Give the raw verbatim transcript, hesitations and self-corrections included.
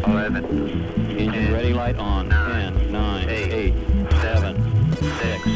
eleven, Engine ten, ready light on. nine, ten, nine, eight, eight, seven, six,